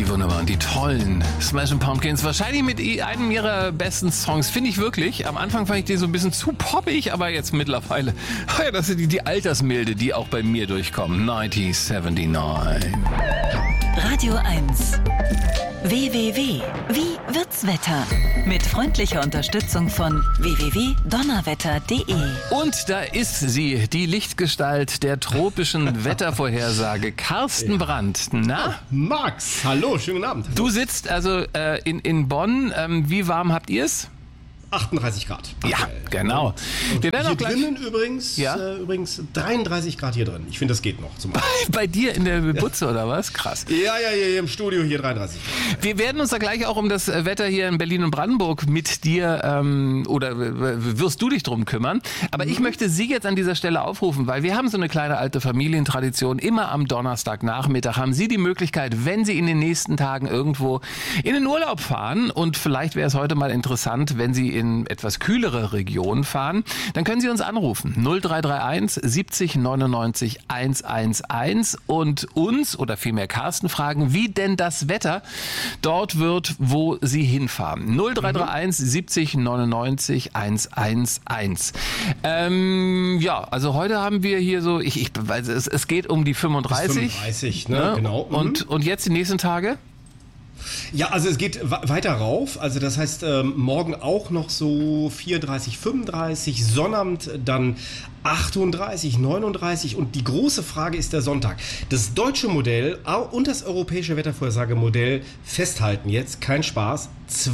Die wunderbaren, die tollen Smashing Pumpkins. Wahrscheinlich mit einem ihrer besten Songs, finde ich wirklich. Am Anfang fand ich die so ein bisschen zu poppig, aber jetzt mittlerweile, ja, das sind die Altersmilde, die auch bei mir durchkommen. 1979. Radio 1. WWW. Wie wird's Wetter? Mit freundlicher Unterstützung von www.donnerwetter.de. Und da ist sie, die Lichtgestalt der tropischen Wettervorhersage, Carsten Brandt. Na? Max, hallo, schönen Abend. Du sitzt also in Bonn. Wie warm habt ihr es? 38 Grad. Ja, genau. Wir werden hier auch gleich drinnen übrigens 33 Grad hier drin. Ich finde, das geht noch. Zum bei dir in der Butze oder was? Krass. Ja, hier im Studio hier 33 Grad. Wir werden uns da gleich auch um das Wetter hier in Berlin und Brandenburg mit dir oder wirst du dich drum kümmern. Aber ich möchte Sie jetzt an dieser Stelle aufrufen, weil wir haben so eine kleine alte Familientradition. Immer am Donnerstagnachmittag haben Sie die Möglichkeit, wenn Sie in den nächsten Tagen irgendwo in den Urlaub fahren, und vielleicht wäre es heute mal interessant, wenn Sie in etwas kühlere Regionen fahren, dann können Sie uns anrufen. 0331 70 99 111 und uns oder vielmehr Carsten fragen, wie denn das Wetter dort wird, wo Sie hinfahren. 0331 70 99 111. Ja, also heute haben wir hier so, es geht um die 35. 35, ne? Genau. Und jetzt die nächsten Tage? Ja, also es geht weiter rauf. Also das heißt, morgen auch noch so 34, 35, Sonnabend dann 38, 39 und die große Frage ist der Sonntag. Das deutsche Modell und das europäische Wettervorhersagemodell festhalten jetzt, kein Spaß,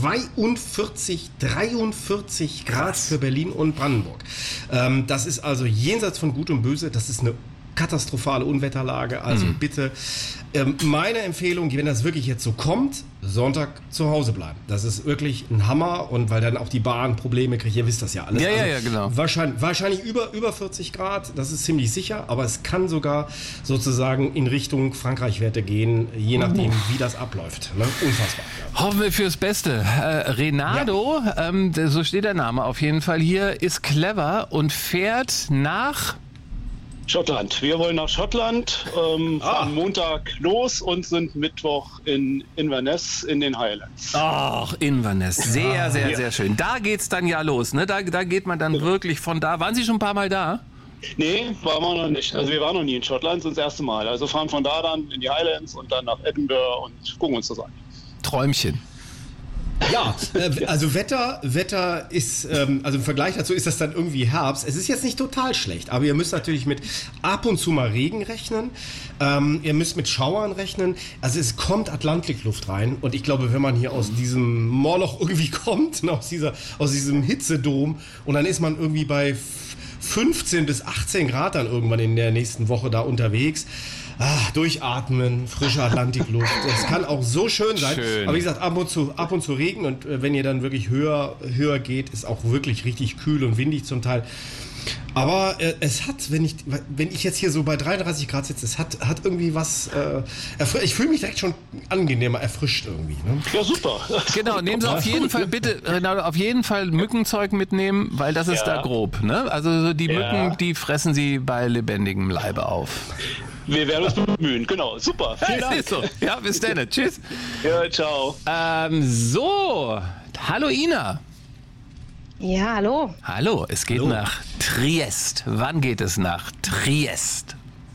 42, 43 Grad für Berlin und Brandenburg. Das ist also jenseits von Gut und Böse, das ist eine katastrophale Unwetterlage, also bitte meine Empfehlung, wenn das wirklich jetzt so kommt, Sonntag zu Hause bleiben. Das ist wirklich ein Hammer, und weil dann auch die Bahn Probleme kriegt, ihr wisst das ja alles. Ja, genau. Wahrscheinlich über 40 Grad, das ist ziemlich sicher, aber es kann sogar sozusagen in Richtung Frankreich-Werte gehen, je nachdem, wie das abläuft. Ne? Unfassbar. Ja. Hoffen wir fürs Beste. Renato, so steht der Name auf jeden Fall hier, ist clever und fährt nach Schottland. Wir wollen nach Schottland, fahren Montag los und sind Mittwoch in Inverness in den Highlands. Ach, Inverness. Sehr schön. Da geht's dann ja los, ne? Da geht man dann wirklich von da. Waren Sie schon ein paar Mal da? Nee, waren wir noch nicht. Also wir waren noch nie in Schottland, das erste Mal. Also fahren von da dann in die Highlands und dann nach Edinburgh und gucken uns das an. Träumchen. Ja, also Wetter ist, also im Vergleich dazu ist das dann irgendwie Herbst. Es ist jetzt nicht total schlecht, aber ihr müsst natürlich mit ab und zu mal Regen rechnen. Ihr müsst mit Schauern rechnen. Also es kommt Atlantikluft rein, und ich glaube, wenn man hier aus diesem Moloch irgendwie kommt, aus diesem Hitzedom, und dann ist man irgendwie bei 15 bis 18 Grad dann irgendwann in der nächsten Woche da unterwegs. Durchatmen, frische Atlantikluft. Das kann auch so schön sein. Aber wie gesagt, ab und zu Regen, und wenn ihr dann wirklich höher geht, ist auch wirklich richtig kühl und windig zum Teil. Aber es hat, wenn ich jetzt hier so bei 33 Grad sitze, es hat irgendwie was, ich fühle mich direkt schon angenehmer erfrischt irgendwie. Ne? Ja, super. Genau, nehmen Sie auf jeden Fall bitte, Renato, auf jeden Fall Mückenzeug mitnehmen, weil das ist da grob. Ne? Also die Mücken, die fressen Sie bei lebendigem Leibe auf. Wir werden uns bemühen, genau. Super, vielen Dank. So. Ja, bis dann. Tschüss. Ja, ciao. So, hallo Ina. Ja, hallo. Hallo, es geht nach Triest. Wann geht es nach Triest?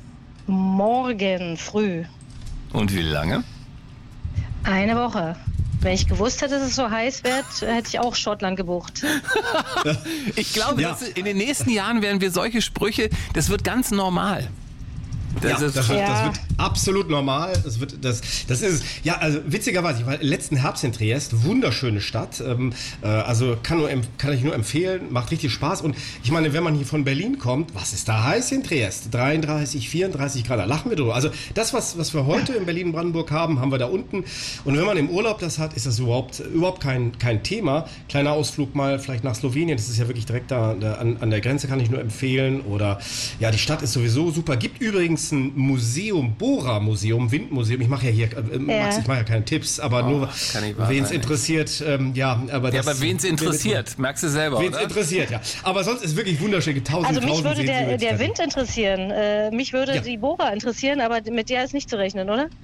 Morgen früh. Und wie lange? Eine Woche. Wenn ich gewusst hätte, dass es so heiß wird, hätte ich auch Schottland gebucht. Ich glaube, in den nächsten Jahren werden wir solche Sprüche, das wird ganz normal. Das wird absolut normal. Das ist es. Ja, also witzigerweise, ich war letzten Herbst in Triest, wunderschöne Stadt. Also kann ich nur empfehlen, macht richtig Spaß. Und ich meine, wenn man hier von Berlin kommt, was ist da heiß in Triest? 33, 34 Grad, da lachen wir drüber. Also das, was wir heute in Berlin-Brandenburg haben wir da unten. Und wenn man im Urlaub das hat, ist das überhaupt kein Thema. Kleiner Ausflug mal vielleicht nach Slowenien, das ist ja wirklich direkt da an der Grenze, kann ich nur empfehlen. Oder ja, die Stadt ist sowieso super. Gibt übrigens ein Museum, Bohra-Museum, Windmuseum. Ich mache ja hier, Max, ich mache ja keine Tipps, aber nur, wen es interessiert. Aber wen es interessiert, merkst du selber, wen es interessiert, ja. Aber sonst ist wirklich wunderschön. Also mich würde der Wind interessieren. Mich würde die Bohra interessieren, aber mit der ist nicht zu rechnen, oder?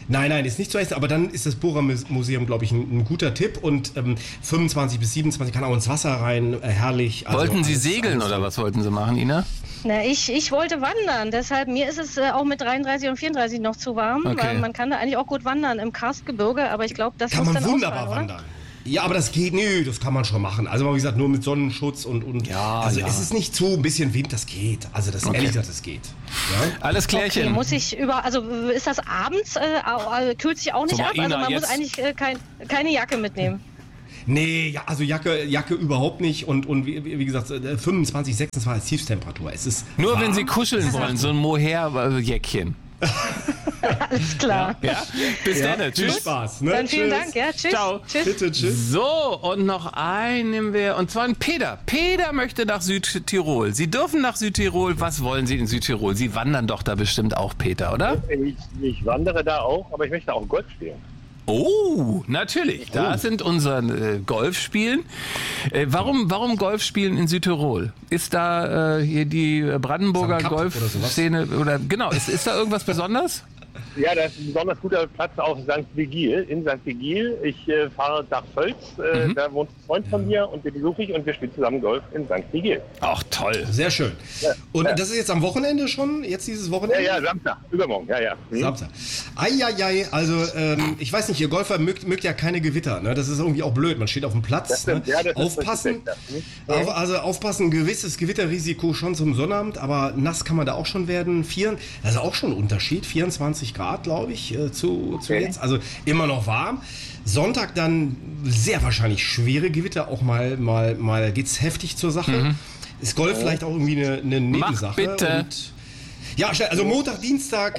Nein, ist nicht zu essen, aber dann ist das Bohrermuseum, glaube ich, ein guter Tipp und 25 bis 27 kann auch ins Wasser rein, herrlich. Also wollten Sie segeln oder was wollten Sie machen, Ina? Na, ich wollte wandern, deshalb mir ist es auch mit 33 und 34 noch zu warm, weil man kann da eigentlich auch gut wandern im Karstgebirge, aber ich glaube, das kann muss man dann wunderbar wandern. Ja, aber das geht, das kann man schon machen. Also wie gesagt, nur mit Sonnenschutz und es ist nicht zu, ein bisschen Wind, das geht. Also ehrlich gesagt, das geht. Ja? Alles klärchen. Okay, muss ich also ist das abends, kühlt sich auch nicht ab? Ina, also man muss eigentlich keine Jacke mitnehmen. Nee, ja, also Jacke überhaupt nicht und wie gesagt, 25, 26 als Tiefstemperatur. Es ist nur warm. wenn Sie kuscheln wollen, so ein Mohair-Jäckchen. Alles klar. Ja? Bis dann. Viel Tschüss. Spaß. Ne? Dann vielen Dank. Ja, tschüss. Ciao. Tschüss. Bitte, tschüss. So, und noch einen nehmen wir, und zwar ein Peter. Peter möchte nach Südtirol. Sie dürfen nach Südtirol. Was wollen Sie in Südtirol? Sie wandern doch da bestimmt auch, Peter, oder? Ich wandere da auch, aber ich möchte auch Golf spielen. Oh, natürlich. Da sind unsere Golfspielen. Warum Golfspielen in Südtirol? Ist da hier die Brandenburger Golfszene oder genau? Ist da irgendwas Besonderes? Ja, das ist ein besonders guter Platz auf St. Vigil, in St. Vigil. Ich fahre nach Völz, da wohnt ein Freund von mir und den besuche ich und wir spielen zusammen Golf in St. Vigil. Ach, toll. Sehr schön. Ja. Und das ist jetzt am Wochenende schon? Jetzt dieses Wochenende? Ja, Samstag, übermorgen, ja. Samstag. Eieiei, also ich weiß nicht, ihr Golfer mögt ja keine Gewitter, ne? Das ist irgendwie auch blöd, man steht auf dem Platz. Ne? Ja, aufpassen, aufpassen, gewisses Gewitterrisiko schon zum Sonnabend, aber nass kann man da auch schon werden. Das ist auch schon ein Unterschied, 24 Grad, glaube ich, zu jetzt. Also immer noch warm. Sonntag dann sehr wahrscheinlich schwere Gewitter, auch mal geht's heftig zur Sache. Ist Golf vielleicht auch irgendwie eine Nebensache? Mach bitte. Ja, also Montag, Dienstag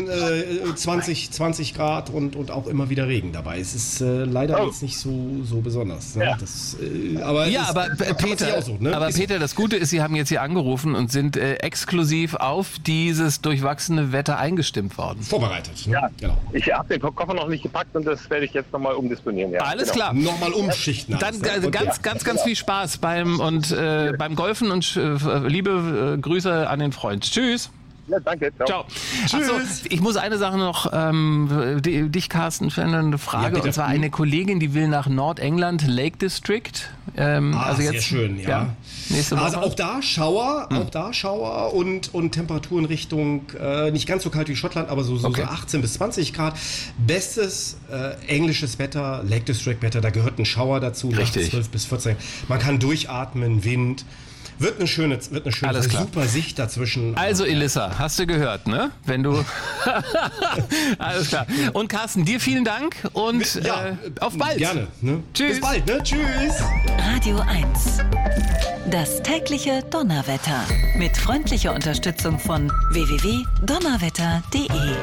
20 Grad und auch immer wieder Regen dabei. Es ist leider jetzt nicht so besonders. Ne? Ja. Aber Peter, ne? Peter, das Gute ist, Sie haben jetzt hier angerufen und sind exklusiv auf dieses durchwachsene Wetter eingestimmt worden. Vorbereitet. Ne? Ja, genau. Ich habe den Koffer noch nicht gepackt und das werde ich jetzt nochmal umdisponieren. Ja. Alles klar. Nochmal umschichten. Dann ganz viel Spaß beim Golfen und liebe Grüße an den Freund. Tschüss. Ja, danke. Ciao. Achso, ich muss eine Sache noch, dich, Carsten, für eine Frage. Ja, und zwar eine Kollegin, die will nach Nordengland, Lake District. Also sehr jetzt, schön, ja. Nächste Woche. Also auch da Schauer und Temperaturen Richtung, nicht ganz so kalt wie Schottland, aber so 18 bis 20 Grad. Bestes englisches Wetter, Lake District Wetter, da gehört ein Schauer dazu. Richtig. 12 bis 14. Man kann durchatmen, Wind. Wird eine schöne super Sicht dazwischen. Also Elissa, hast du gehört, ne? Wenn du alles klar. Und Carsten, dir vielen Dank und auf bald. Gerne. Ne? Tschüss. Bis bald, ne? Tschüss. Radio 1. Das tägliche Donnerwetter. Mit freundlicher Unterstützung von www.donnerwetter.de.